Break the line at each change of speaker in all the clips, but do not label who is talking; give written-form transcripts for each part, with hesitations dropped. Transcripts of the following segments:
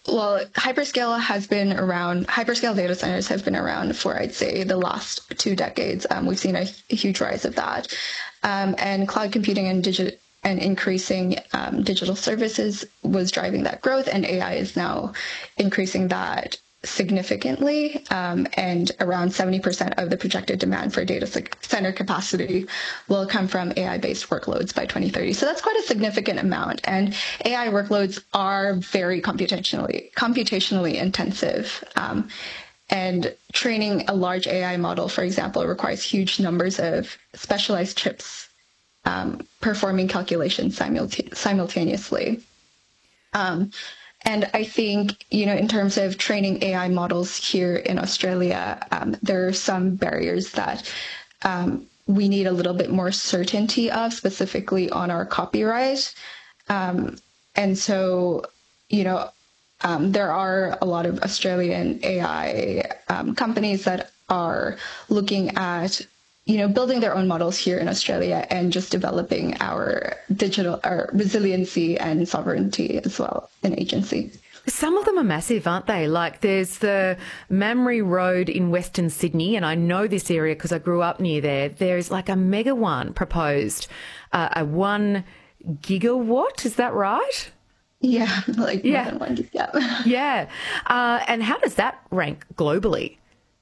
Well, hyperscale data centers have been around for, I'd say, the last 2 decades. We've seen a huge rise of that. And cloud computing and increasing digital services was driving that growth, and AI is now increasing that significantly, and around 70% of the projected demand for data center capacity will come from AI-based workloads by 2030. So that's quite a significant amount, and AI workloads are very computationally intensive. And training a large AI model, for example, requires huge numbers of specialized chips performing calculations simultaneously. And I think, in terms of training AI models here in Australia, there are some barriers that we need a little bit more certainty of, specifically on our copyright. And so, there are a lot of Australian AI companies that are looking at building their own models here in Australia and just developing our resiliency and sovereignty as well in agency.
Some of them are massive, aren't they? Like there's the Mamre Road in Western Sydney, and I know this area because I grew up near there. There's like a mega one proposed, a 1 gigawatt, is that right?
Yeah, more than 1 gigawatt.
Yeah. And how does that rank globally?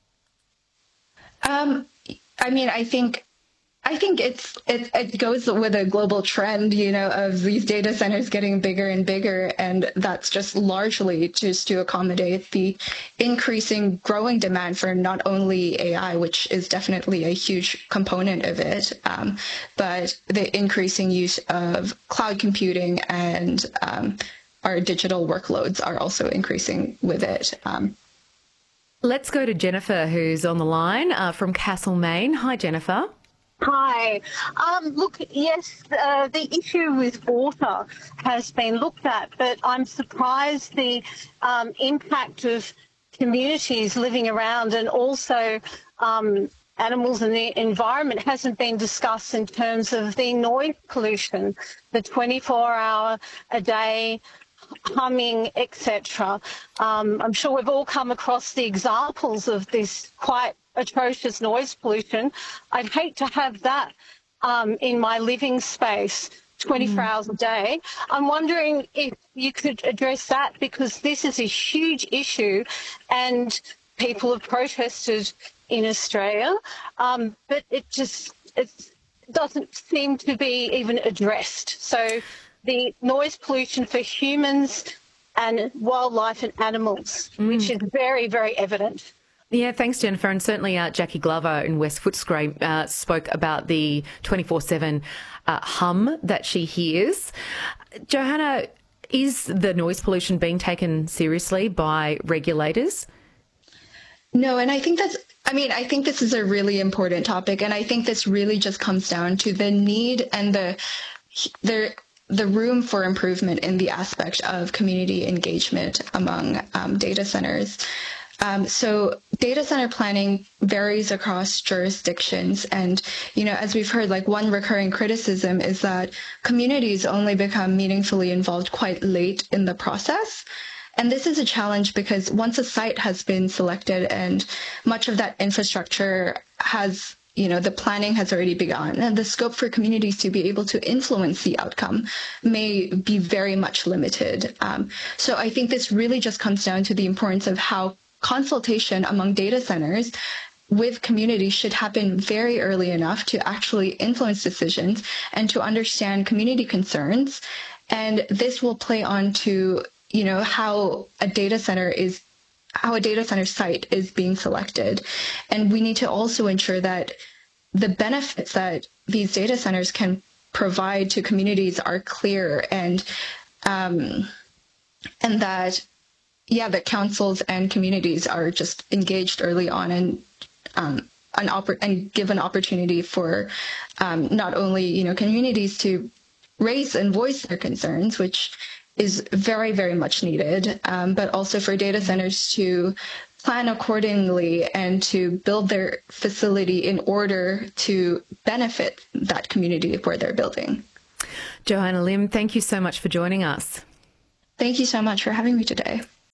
I think it goes with a global trend, of these data centers getting bigger and bigger, and that's just largely just to accommodate the increasing growing demand for not only AI, which is definitely a huge component of it, but the increasing use of cloud computing and our digital workloads are also increasing with it.
Let's go to Jennifer, who's on the line from Castlemaine. Hi, Jennifer.
Hi. Look, yes, the issue with water has been looked at, but I'm surprised the impact of communities living around and also animals and the environment hasn't been discussed in terms of the noise pollution, the 24-hour-a-day humming, etc. I'm sure we've all come across the examples of this quite atrocious noise pollution. I'd hate to have that in my living space 24 hours a day. I'm wondering if you could address that, because this is a huge issue and people have protested in Australia, but it doesn't seem to be even addressed. So the noise pollution for humans and wildlife and animals, which is very, very evident.
Yeah, thanks, Jennifer. And certainly Jackie Glover in West Footscray spoke about the 24/7 hum that she hears. Johanna, is the noise pollution being taken seriously by regulators?
No, and I think this is a really important topic, and I think this really just comes down to the need and the room for improvement in the aspect of community engagement among data centers. So data center planning varies across jurisdictions. And, as we've heard, one recurring criticism is that communities only become meaningfully involved quite late in the process. And this is a challenge because once a site has been selected and much of that infrastructure has the planning has already begun, and the scope for communities to be able to influence the outcome may be very much limited. So I think this really just comes down to the importance of how consultation among data centers with communities should happen very early enough to actually influence decisions and to understand community concerns. And this will play on to, how a data center site is being selected. And we need to also ensure that the benefits that these data centers can provide to communities are clear, and that that councils and communities are just engaged early on and give an opportunity for not only communities to raise and voice their concerns, which is very, very much needed, but also for data centers to plan accordingly and to build their facility in order to benefit that community where they're building.
Johanna Lim, thank you so much for joining us.
Thank you so much for having me today.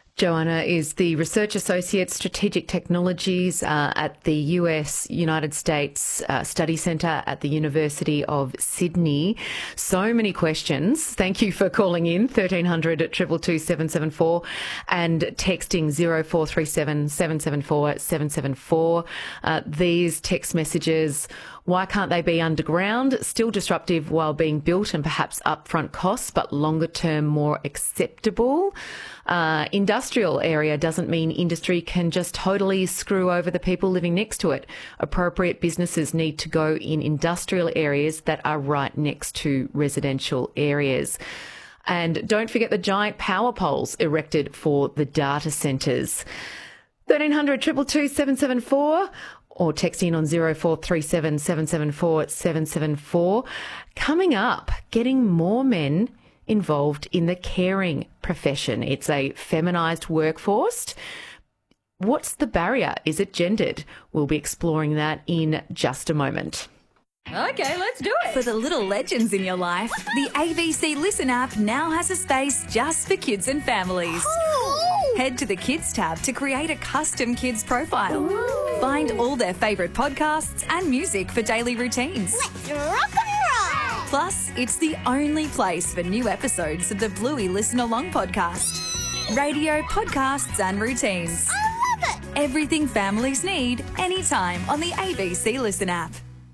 Joanna is the Research Associate Strategic Technologies at the United States Study Centre at the University of Sydney. So many questions. Thank you for calling in 1300 222 774 and texting 0437 774 774. These text messages: why can't they be underground? Still disruptive while being built and perhaps upfront costs, but longer term more acceptable. Industrial area doesn't mean industry can just totally screw over the people living next to it. Appropriate businesses need to go in industrial areas that are right next to residential areas. And don't forget the giant power poles erected for the data centres. 1300 222 774 or text in on 0437 774 774. Coming up, getting more men involved in the caring profession. It's a feminised workforce. What's the barrier? Is it gendered? We'll be exploring that in just a moment.
Okay, let's do it. For the little legends in your life, the ABC Listen app now has a space just for kids and families. Ooh. Head to the Kids tab to create a custom kids profile. Ooh. Find all their favourite podcasts and music for daily routines.
Let's rock and roll!
Plus, it's the only place for new episodes of the Bluey Listen Along podcast. Radio, podcasts and routines.
I love it!
Everything families need, anytime on the ABC Listen app.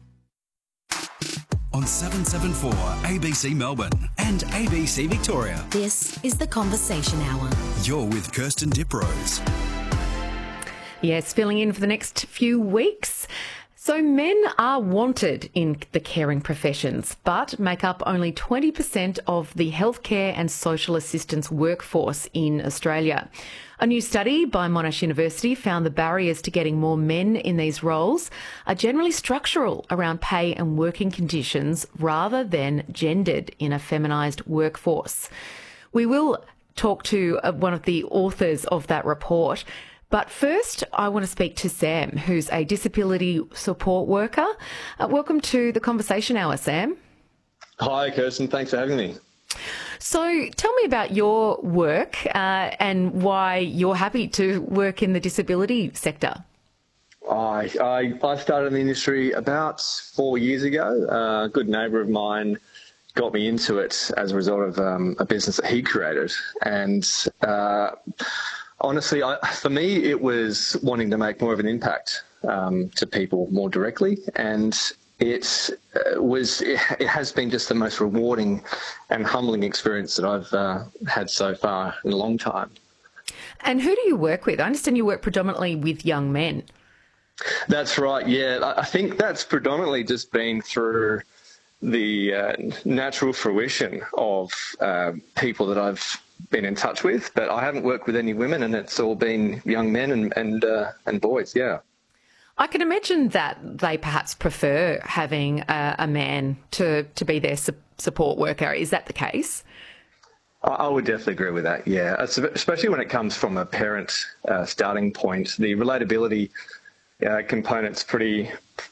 On 774 ABC Melbourne and ABC Victoria.
This is the Conversation Hour.
You're with Kirsten Diprose.
Yes, filling in for the next few weeks. So men are wanted in the caring professions, but make up only 20% of the healthcare and social assistance workforce in Australia. A new study by Monash University found the barriers to getting more men in these roles are generally structural around pay and working conditions rather than gendered in a feminised workforce. We will talk to one of the authors of that report. But first, I want to speak to Sam, who's a disability support worker. Welcome to the Conversation Hour, Sam.
Hi, Kirsten. Thanks for having me.
So tell me about your work and why you're happy to work in the disability sector.
I started in the industry about 4 years ago. A good neighbour of mine got me into it as a result of a business that he created. And honestly, for me, it was wanting to make more of an impact to people more directly, and it has been just the most rewarding and humbling experience that I've had so far in a long time.
And who do you work with? I understand you work predominantly with young men.
That's right, yeah. I think that's predominantly just been through the natural fruition of people that I've been in touch with, but I haven't worked with any women, and it's all been young men and boys, yeah.
I can imagine that they perhaps prefer having a man to be their support worker. Is that the case?
I would definitely agree with that, yeah. Especially when it comes from a parent starting point. The relatability component's pretty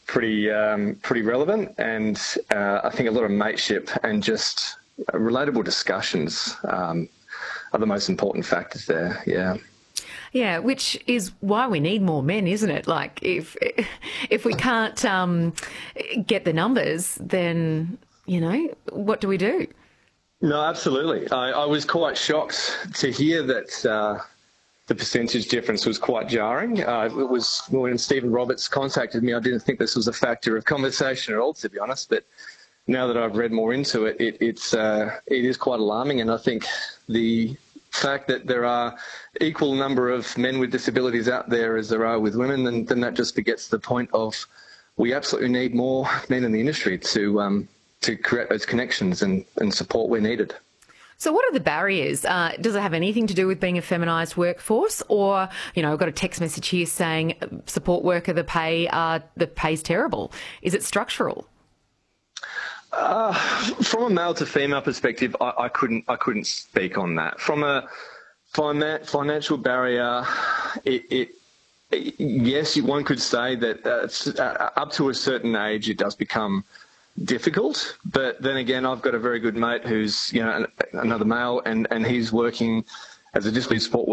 relevant, and I think a lot of mateship and just relatable discussions are the most important factors there, yeah.
Yeah, which is why we need more men, isn't it? Like, if we can't get the numbers, then, what do we do?
No, absolutely. I was quite shocked to hear that the percentage difference was quite jarring. It was when Stephen Roberts contacted me, I didn't think this was a factor of conversation at all, to be honest. But now that I've read more into it, it is quite alarming. And I think the fact that there are equal number of men with disabilities out there as there are with women, then that just begets the point of we absolutely need more men in the industry to create those connections and support where needed.
So what are the barriers? Does it have anything to do with being a feminised workforce? Or, I've got a text message here saying support worker, the pay's terrible. Is it structural?
From a male to female perspective, I couldn't speak on that. From a financial barrier, yes, one could say that up to a certain age it does become difficult. But then again, I've got a very good mate who's another male, and he's working as a disability support